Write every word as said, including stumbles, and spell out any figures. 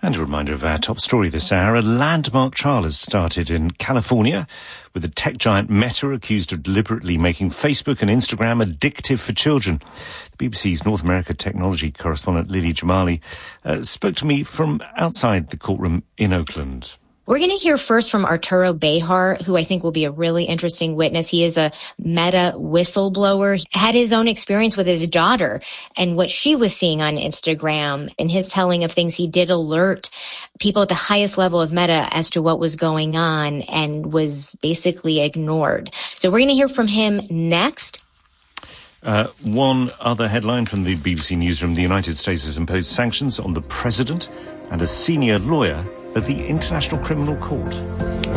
And a reminder of our top story this hour. A landmark trial has started in California with the tech giant Meta accused of deliberately making Facebook and Instagram addictive for children. The B B C's North America technology correspondent Lily Jamali uh, spoke to me from outside the courtroom in Oakland. We're going to hear first from Arturo Behar, who I think will be a really interesting witness. He is a Meta whistleblower. He had his own experience with his daughter and what she was seeing on Instagram, and his telling of things. He did alert people at the highest level of Meta as to what was going on and was basically ignored. So we're going to hear from him next. Uh, one other headline from the B B C Newsroom. The United States has imposed sanctions on the president and a senior lawyer at the International Criminal Court.